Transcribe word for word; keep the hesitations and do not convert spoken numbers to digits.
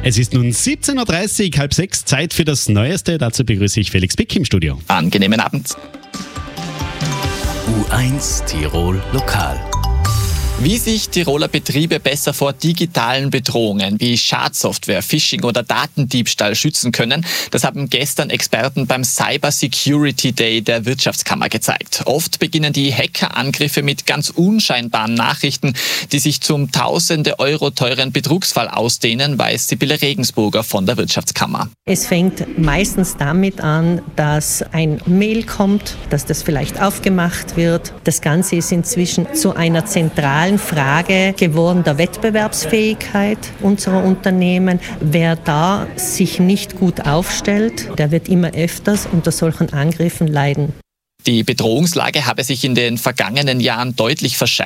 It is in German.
Es ist nun siebzehn Uhr dreißig, halb sechs, Zeit für das Neueste. Dazu begrüße ich Felix Bick im Studio. Angenehmen Abend. U eins Tirol Lokal. Wie sich Tiroler Betriebe besser vor digitalen Bedrohungen wie Schadsoftware, Phishing oder Datendiebstahl schützen können, das haben gestern Experten beim Cyber Security Day der Wirtschaftskammer gezeigt. Oft beginnen die Hackerangriffe mit ganz unscheinbaren Nachrichten, die sich zum tausende Euro teuren Betrugsfall ausdehnen, weiß Sibylle Regensburger von der Wirtschaftskammer. Es fängt meistens damit an, dass ein Mail kommt, dass das vielleicht aufgemacht wird. Das Ganze ist inzwischen zu einer zentralen Frage geworden der Wettbewerbsfähigkeit unserer Unternehmen. Wer da sich nicht gut aufstellt, der wird immer öfters unter solchen Angriffen leiden. Die Bedrohungslage habe sich in den vergangenen Jahren deutlich verschärft.